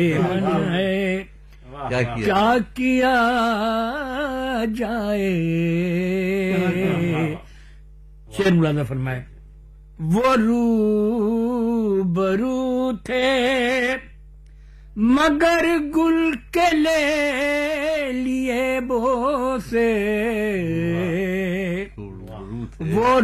मन है क्या किया जाए। शेर मुलाजा फरमाए, वो रूबरू थे मगर गुल के ले लिए बोसे,